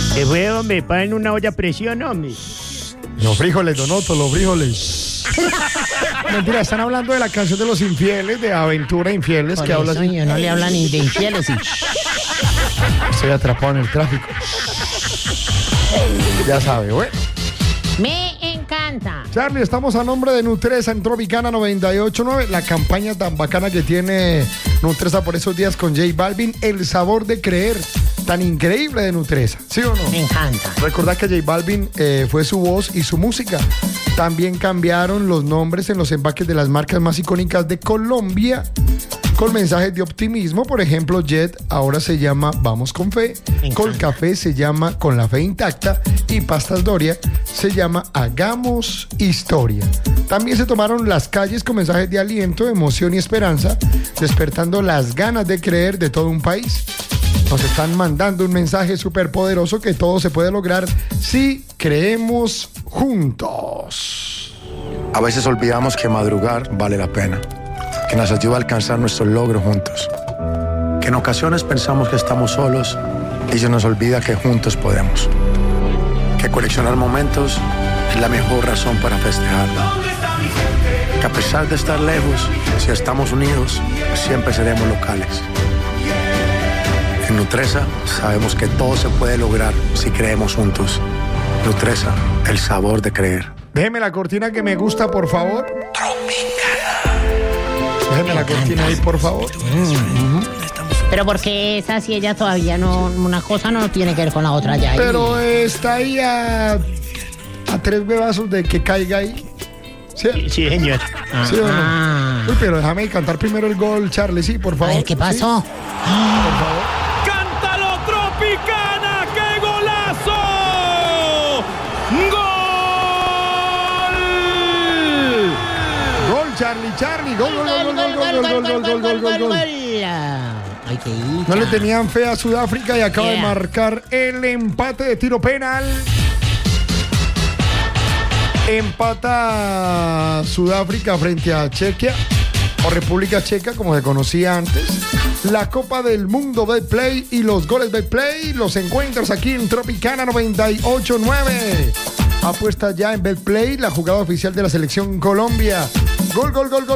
Se fue, hombre, para en una olla a presión, hombre. Los frijoles, Donoto, los frijoles. Mentira, están hablando de la canción de los infieles, de Aventura Infieles, Por que habla eso así. yo no le hablan ni de infieles. Estoy atrapado en el tráfico. Ya sabe, bueno. Me encanta. Charlie, estamos a nombre de Nutresa en Tropicana 98.9. La campaña tan bacana que tiene Nutresa por esos días con J Balvin. El sabor de creer. Tan increíble de Nutresa. ¿Sí o no? Me encanta. Recordad que J Balvin fue su voz y su música. También cambiaron los nombres en los empaques de las marcas más icónicas de Colombia con mensajes de optimismo. Por ejemplo, Jet ahora se llama Vamos con Fe. Colcafé se llama Con la Fe Intacta. Y Pastas Doria se llama Hagamos Historia. También se tomaron las calles con mensajes de aliento, emoción y esperanza, despertando las ganas de creer de todo un país. Nos están mandando un mensaje súper poderoso que todo se puede lograr si creemos juntos. A veces olvidamos que madrugar vale la pena, que nos ayuda a alcanzar nuestros logros juntos, que en ocasiones pensamos que estamos solos y se nos olvida que juntos podemos, que coleccionar momentos es la mejor razón para festejar, que a pesar de estar lejos, si estamos unidos, siempre seremos locales. En Nutresa sabemos que todo se puede lograr si creemos juntos. Nutresa, el sabor de creer. Déjeme la cortina que me gusta, por favor. Déjeme la cortina ahí, por favor. Pero porque esa si ella todavía no, una cosa no tiene que ver con la otra ya. Pero está ahí a 3 bebazos de que caiga ahí. ¿Sí? Sí, señor. ¿Sí o no? Uy, pero déjame cantar primero el gol, Charlie, sí, por favor. A ver, ¿qué pasó? ¿Sí? Por favor. ¡Cántalo, Tropicana! ¡Qué golazo! ¡Gol! Gol, Charlie, gol. Ay, qué hija. No le tenían fe a Sudáfrica y acaba de marcar el empate de tiro penal. Empata Sudáfrica frente a Chequia, o República Checa, como se conocía antes. La Copa del Mundo Betplay y los goles Betplay los encuentras aquí en Tropicana 98.9. Apuesta ya en Betplay, la jugada oficial de la selección Colombia. Gol.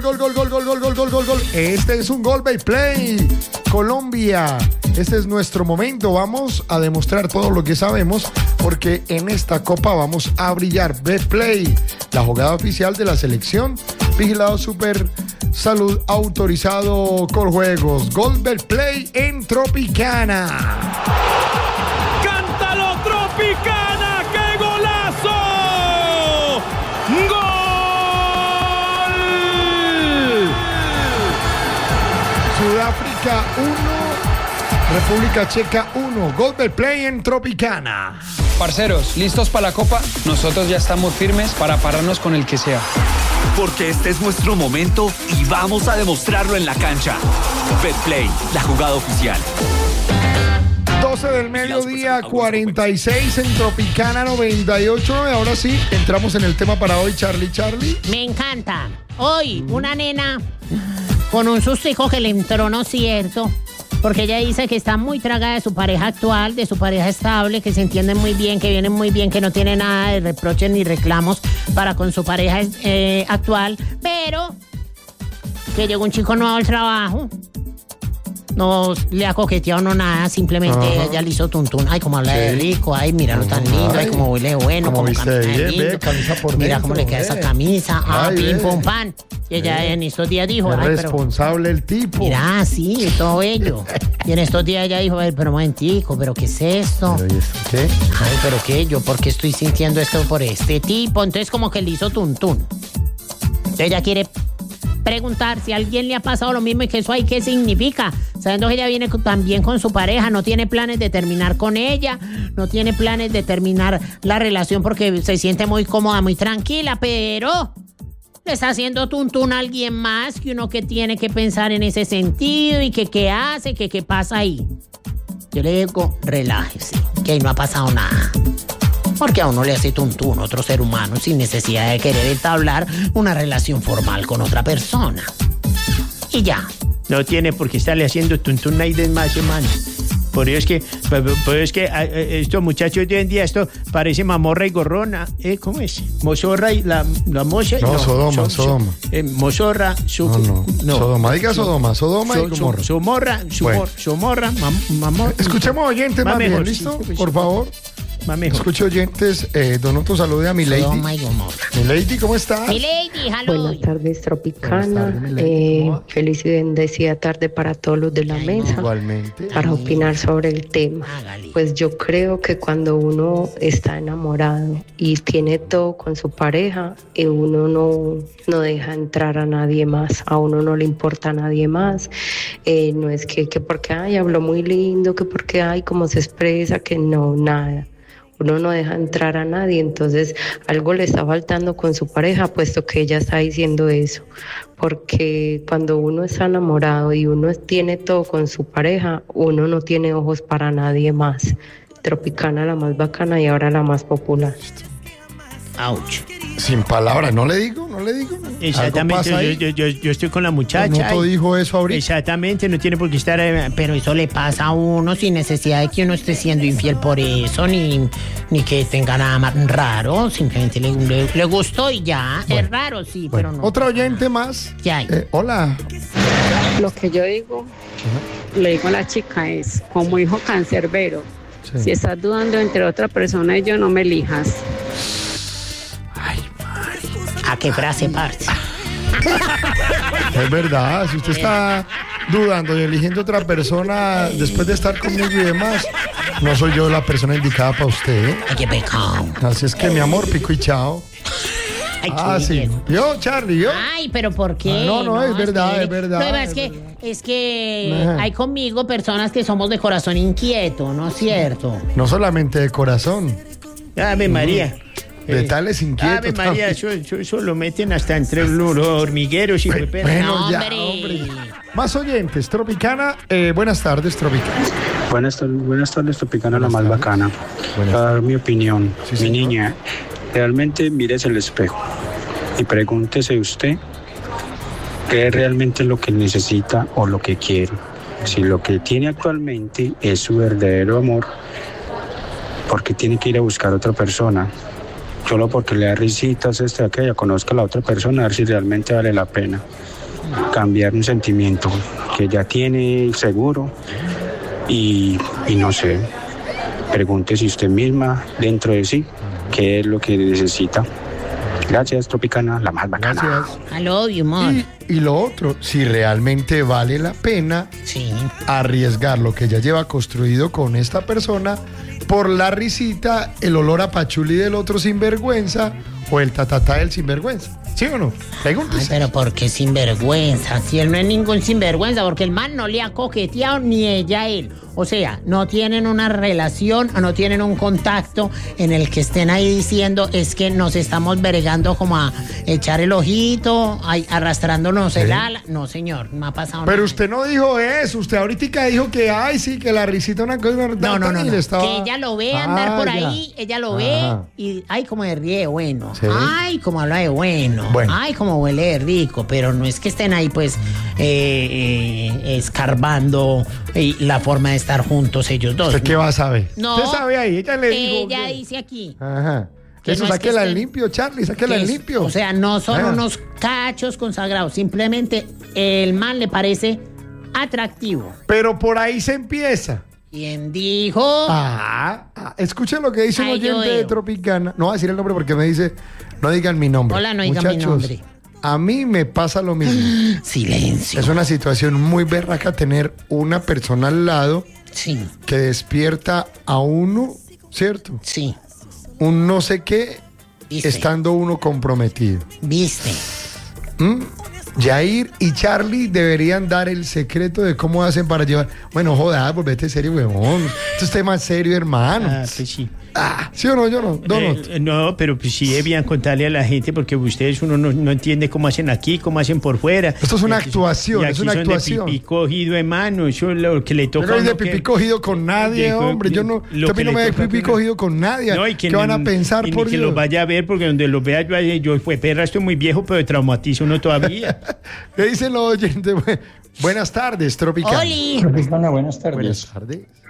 Este es un gol Betplay. Colombia, este es nuestro momento. Vamos a demostrar todo lo que sabemos, porque en esta copa vamos a brillar. Betplay, la jugada oficial de la selección. Vigilado Super Salud, autorizado con juegos. Gol Betplay en Tropicana. ¡Cántalo, Tropicana! ¡Qué golazo! ¡Gol! Sudáfrica 1, República Checa 1. Gol Betplay en Tropicana. Parceros, ¿listos para la Copa? Nosotros ya estamos firmes para pararnos con el que sea. Porque este es nuestro momento y vamos a demostrarlo en la cancha. Betplay, la jugada oficial. 12 del mediodía, 46 en Tropicana 98. Ahora sí, entramos en el tema para hoy, Charlie. Me encanta. Hoy, una nena con un sustico que le entró, ¿no es cierto? Porque ella dice que está muy tragada de su pareja actual, de su pareja estable, que se entienden muy bien, que vienen muy bien, que no tiene nada de reproches ni reclamos para con su pareja actual, pero que llegó un chico nuevo al trabajo, no le ha coqueteado no nada, simplemente ella le hizo tuntún. Ay, como habla de rico, ay, míralo tan lindo, ay, como huele bueno, como viste camina bien, lindo. ve, camisa por Mira dentro, cómo le queda esa camisa, ay, pim, ve. pum, pan. Y ella en estos días dijo, Es ay, pero responsable el tipo. mira, sí, todo bello. Y en estos días ella dijo, ay, pero un momentico, ¿pero qué es esto? ¿Pero y esto qué? Ay, ¿pero qué? ¿Yo por qué estoy sintiendo esto por este tipo? Entonces como que le hizo tuntún. Entonces ella quiere preguntar si a alguien le ha pasado lo mismo y que eso ahí qué significa. Sabiendo que ella viene también con su pareja, no tiene planes de terminar con ella, no tiene planes de terminar la relación porque se siente muy cómoda, muy tranquila, pero le está haciendo tuntún a alguien más, que uno que tiene que pensar en ese sentido y que qué hace, que qué pasa ahí. Yo le digo, relájese, que ahí no ha pasado nada. Porque a uno le hace tuntún otro ser humano sin necesidad de querer entablar una relación formal con otra persona. Y ya. No tiene por qué estarle haciendo tuntún ahí de más, hermano. Por eso es que estos muchachos de hoy en día, esto parece mamorra y gorrona. ¿Cómo es? Mozorra y la moza. No, Sodoma. Mozorra, No. Sodoma, diga Sodoma y Gomorra. Somorra, mamorra. Escuchemos oyentes más bien, mejor, ¿listo? sí, pues, Por favor. Más mejor. Escuche oyentes, Donoto, salude a mi lady. Sodoma y Gomorra. Mi lady, ¿cómo estás? Mi lady, hello. Buenas tardes, Tropicana. Buenas tardes, mi lady. ¿Cómo va? Feliz y bendecida tarde para todos los de la mesa. Igualmente. Para opinar sobre el tema. Hágale. Pues yo creo que cuando uno está enamorado y tiene todo con su pareja, uno no deja entrar a nadie más, a uno no le importa a nadie más. No es que porque habló muy lindo, que porque cómo se expresa, que no, nada. Uno no deja entrar a nadie, entonces algo le está faltando con su pareja, puesto que ella está diciendo eso. Porque cuando uno está enamorado y uno tiene todo con su pareja, uno no tiene ojos para nadie más. Tropicana la más bacana y ahora la más popular. Ouch. Sin palabras, no le digo. Exactamente, ¿Algo pasa ahí? yo estoy con la muchacha. Donoto dijo eso ahorita. Exactamente, no tiene por qué estar... Pero eso le pasa a uno sin necesidad de que uno esté siendo infiel por eso, ni que tenga nada más raro. Simplemente le gustó y ya. Bueno. Es raro, sí, Bueno, pero no. otro oyente más. ¿Qué hay? Hola. Lo que yo digo, le digo a la chica es, como hijo cancerbero, Sí. si estás dudando entre otra persona y yo, no me elijas. ¿A qué frase, parce? Es verdad, si usted está dudando y eligiendo otra persona después de estar conmigo y demás, no soy yo la persona indicada para usted. Qué pecado. Así es que, mi amor, pico y chao. Ay, qué Sí. bien. Yo, Charlie, yo. Ay, pero ¿por qué? No, es verdad, que- es verdad, Lo que pasa es es que Ajá. hay conmigo personas que somos de corazón inquieto, ¿no es cierto? No solamente de corazón, Ave María. de tales inquietos. Ave María, eso lo meten hasta entre los hormigueros y Bueno, No, ya, hombre. Más oyentes, Tropicana. Buenas tardes, Tropicana. Buenas tardes, Tropicana, la más bacana. Buenas Para dar mi opinión, Sí, mi señor. niña, realmente mírese el espejo y pregúntese usted qué es realmente lo que necesita o lo que quiere. Si lo que tiene actualmente es su verdadero amor, ¿por qué tiene que ir a buscar a otra persona? Solo porque le da risitas, aquella, conozca a la otra persona, a ver si realmente vale la pena cambiar un sentimiento que ya tiene seguro y no sé, pregúntese usted misma dentro de sí qué es lo que necesita. Gracias, Tropicana, la más bacana. Gracias. I love you, man. Y lo otro, si realmente vale la pena Sí. arriesgar lo que ya lleva construido con esta persona por la risita, el olor a pachuli del otro sinvergüenza o el tatatá del sinvergüenza. ¿Sí o no? Ay, Pregúntese. pero ¿por qué sinvergüenza? Si él no es ningún sinvergüenza, porque el man no le ha coqueteado ni ella a él. O sea, no tienen una relación, no tienen un contacto en el que estén ahí diciendo es que nos estamos vergando como a echar el ojito, arrastrándonos el ala. No, señor, no ha pasado nada. Pero usted no dijo eso, usted ahorita dijo que, ay, sí, que la risita una cosa... No. y le estaba- Que ella lo ve andar por ya. ahí, ella lo ve Ajá. y ay, como de ríe de bueno. Sí. Ay, como habla de bueno. Bueno. Ay, como huele de rico. Pero no es que estén ahí, pues, escarbando la forma de estar juntos ellos dos. ¿Usted qué va a saber? No. Usted sabe ahí, ella le dijo... Ella que- dice aquí. Ajá. Que Eso, no es sáquela que en estén- limpio, Charlie, sáquela que en es- limpio. O sea, no son Ah. unos cachos consagrados. Simplemente el man le parece atractivo. Pero por ahí se empieza. ¿Quién dijo? Escuchen lo que dice un Ay, yo oyente de veo. Tropicana. No voy a decir el nombre porque me dice, no digan mi nombre. Hola, no digan mi Muchachos, nombre. a mí me pasa lo mismo. Silencio. Es una situación muy berraca tener una persona al lado Sí, que despierta a uno, ¿cierto? sí. Un no sé qué, ¿Viste? estando uno comprometido. ¿Viste? Jair y Charlie deberían dar el secreto de cómo hacen para llevar. Bueno, joda, volvete serio, huevón. Esto es tema serio, hermano. Pues sí. ¿Sí o no? Yo no. Donald. No, pero pues sí debían contarle a la gente porque ustedes uno no entiende cómo hacen aquí, cómo hacen por fuera. Esto es una actuación, Y aquí es una son actuación. de pipí cogido de mano, eso es lo que le toca Yo no a hay de uno que- pipí cogido con nadie, de- hombre. Yo no. lo Usted a que mí no le me da toca a pipí uno. cogido con nadie. No, y ¿Qué van a pensar y por ni que Dios? los vaya a ver porque donde los vea yo fue perra, estoy muy viejo, pero traumatizo uno todavía. ¿Qué dicen los oyentes? Buenas tardes, Tropical. ¡Oli! Tropicana, buenas tardes. Buenas tardes.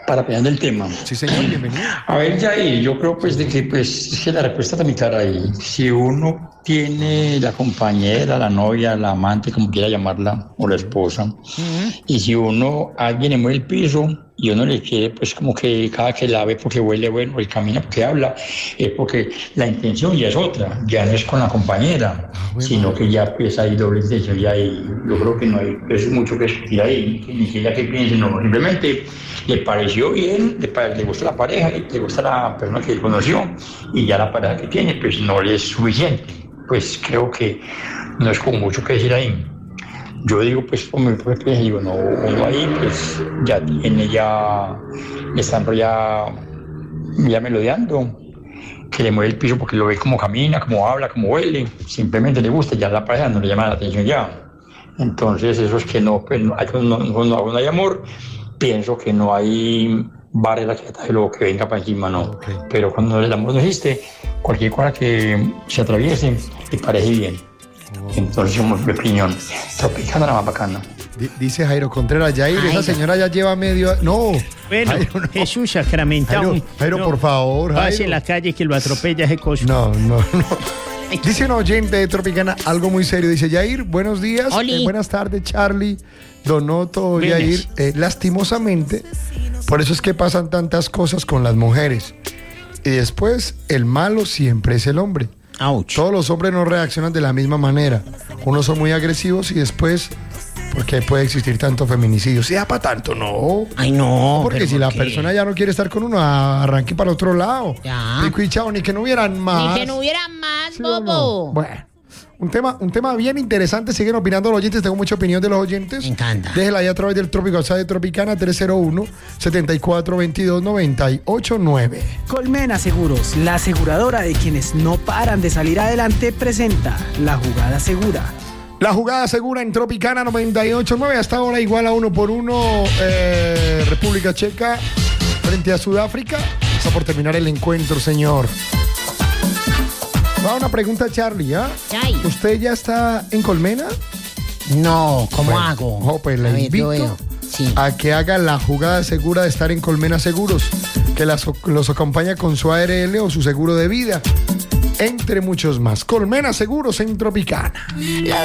para opinar del tema. Sí, señor, bienvenido. A ver, Jair, yo creo pues de que pues es que la respuesta está muy clara ahí. Si uno tiene la compañera, la novia, la amante, como quiera llamarla, o la esposa, y si alguien le mueve el piso y uno le quiere, pues como que cada que la ve porque huele bueno, él camina porque habla, es porque la intención ya es otra, ya no es con la compañera, sino que ya pues hay doble intención, ya hay, yo creo que no hay pues, mucho que discutir ahí, que ni siquiera que piense, no, simplemente le pareció bien, le gusta la pareja, le gusta la persona que él conoció, y ya la pareja que tiene, pues no le es suficiente, pues creo que no es con mucho que decir ahí. Yo digo, pues, por mi propia experiencia, digo, no, uno ahí, pues, ya tiene, ya están ya melodeando, que le mueve el piso porque lo ve como camina, como habla, como huele, simplemente le gusta, ya la pareja no le llama la atención ya. Entonces, eso es que no, pues, no hay amor, pienso que no hay barrera que ataje lo que venga para encima, no. Okay. Pero cuando el amor no existe, cualquier cosa que se atraviese, le parece bien. Entonces somos mi opinión. Tropicana la más bacana. Dice Jairo Contreras, Jair, esa señora ya lleva medio... No. Bueno, Jairo, no. Jesús sacramentado. Jairo, no, por favor, Jairo. pase en la calle que lo atropella ese coso. No. Dice un oyente de Tropicana algo muy serio. Dice, Jair, buenos días. Buenas tardes, Charlie, Donoto, Jair. Lastimosamente, por eso es que pasan tantas cosas con las mujeres. Y después, el malo siempre es el hombre. Ouch. Todos los hombres no reaccionan de la misma manera. Unos son muy agresivos y después, porque puede existir tanto feminicidio. ¿Sí da para tanto? No. Ay, no. Porque si la persona ya no quiere estar con uno, arranque para otro lado. Ya. Pico y chao, ni que no hubieran más. Ni que no hubieran más, ¿Sí bobo. No? Bueno. Un tema bien interesante. Siguen opinando los oyentes. Tengo mucha opinión de los oyentes. Me encanta. Déjela ahí a través del Trópico WhatsApp de Tropicana 301-7422-989. Colmena Seguros, la aseguradora de quienes no paran de salir adelante, presenta La Jugada Segura. La jugada segura en Tropicana 98.9. Hasta ahora igual a 1-1. República Checa frente a Sudáfrica. Está por terminar el encuentro, señor. Va una pregunta, Charlie, ¿ah? ¿Usted ya está en Colmena? No, ¿cómo hago? Pues le invito a que haga la jugada segura de estar en Colmena Seguros, que los acompaña con su ARL o su seguro de vida, entre muchos más. Colmena Seguros en Tropicana.